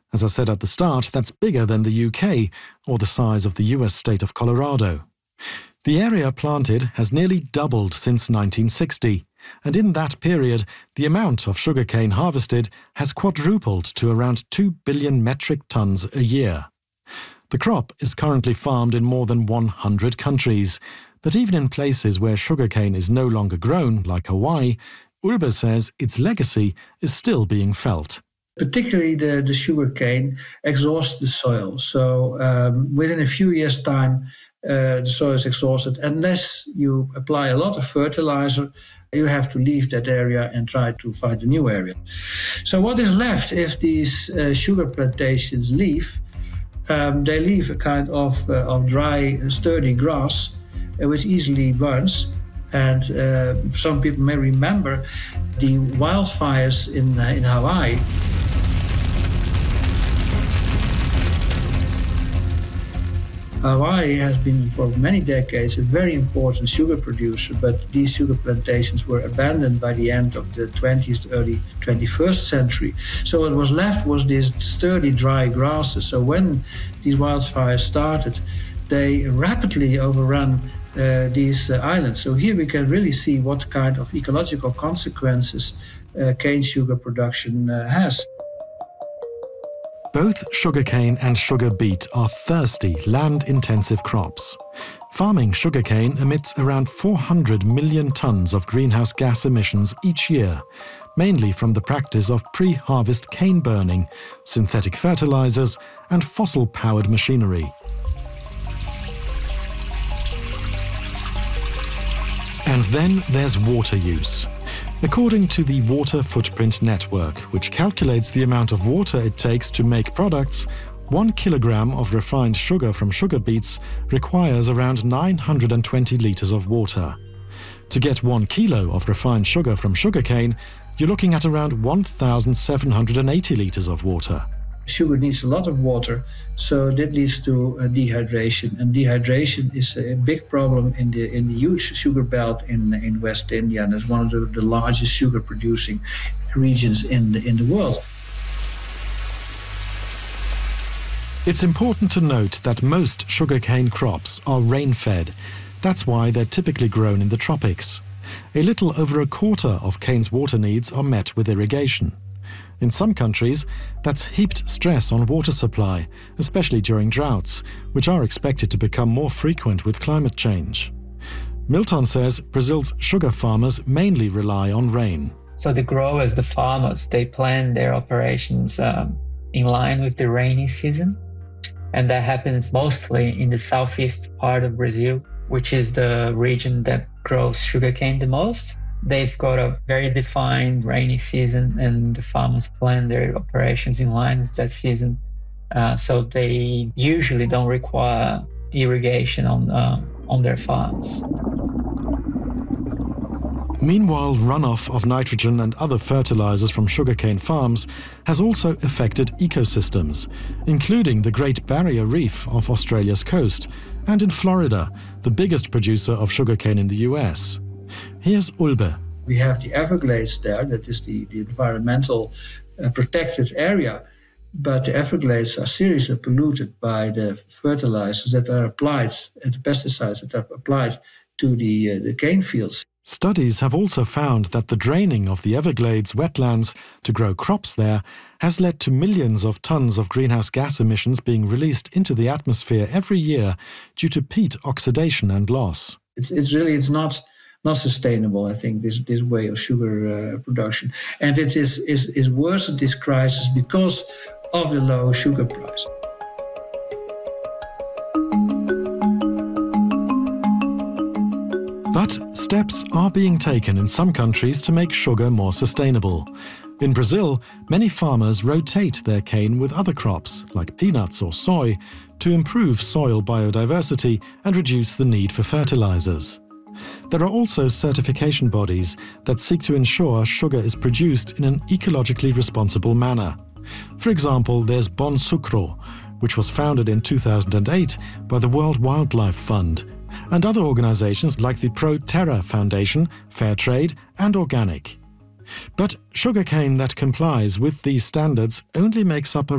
As I said at the start, that's bigger than the UK or the size of the US state of Colorado. The area planted has nearly doubled since 1960, and in that period, the amount of sugarcane harvested has quadrupled to around 2 billion metric tons a year. The crop is currently farmed in more than 100 countries, but even in places where sugarcane is no longer grown, like Hawaii, Ulbe says its legacy is still being felt. Particularly the sugarcane exhausts the soil. So within a few years' time, the soil is exhausted. Unless you apply a lot of fertilizer, you have to leave that area and try to find a new area. So what is left if these sugar plantations leave? They leave a kind of dry, sturdy grass, which easily burns. And some people may remember the wildfires in Hawaii. Hawaii has been for many decades a very important sugar producer, but these sugar plantations were abandoned by the end of the 20th, early 21st century. So what was left was these sturdy dry grasses. So when these wildfires started, they rapidly overrun these islands. So here we can really see what kind of ecological consequences cane sugar production has. Both sugarcane and sugar beet are thirsty, land-intensive crops. Farming sugarcane emits around 400 million tons of greenhouse gas emissions each year, mainly from the practice of pre-harvest cane burning, synthetic fertilizers, and fossil-powered machinery. And then there's water use. According to the Water Footprint Network, which calculates the amount of water it takes to make products, 1 kilogram of refined sugar from sugar beets requires around 920 liters of water. To get 1 kilo of refined sugar from sugarcane, you're looking at around 1,780 liters of water. Sugar needs a lot of water, so that leads to dehydration. And dehydration is a big problem in the huge sugar belt in West India, and it's one of the largest sugar producing regions in the world. It's important to note that most sugarcane crops are rain-fed. That's why they're typically grown in the tropics. A little over a quarter of cane's water needs are met with irrigation. In some countries, that's heaped stress on water supply, especially during droughts, which are expected to become more frequent with climate change. Milton says Brazil's sugar farmers mainly rely on rain. So the growers, the farmers, they plan their operations in line with the rainy season. And that happens mostly in the southeast part of Brazil, which is the region that grows sugarcane the most. They've got a very defined rainy season, and the farmers plan their operations in line with that season. So they usually don't require irrigation on their farms. Meanwhile, runoff of nitrogen and other fertilizers from sugarcane farms has also affected ecosystems, including the Great Barrier Reef off Australia's coast, and in Florida, the biggest producer of sugarcane in the US. Here's Ulbe. We have the Everglades there, that is the environmental protected area, but the Everglades are seriously polluted by the fertilizers that are applied and the pesticides that are applied to the cane fields. Studies have also found that the draining of the Everglades wetlands to grow crops there has led to millions of tons of greenhouse gas emissions being released into the atmosphere every year due to peat oxidation and loss. It's not sustainable, I think, this way of sugar production. And it is worse at this crisis because of the low sugar price. But steps are being taken in some countries to make sugar more sustainable. In Brazil, many farmers rotate their cane with other crops, like peanuts or soy, to improve soil biodiversity and reduce the need for fertilizers. There are also certification bodies that seek to ensure sugar is produced in an ecologically responsible manner. For example, there's Bon Sucro, which was founded in 2008 by the World Wildlife Fund, and other organizations like the Pro Terra Foundation, Fairtrade, and Organic. But sugarcane that complies with these standards only makes up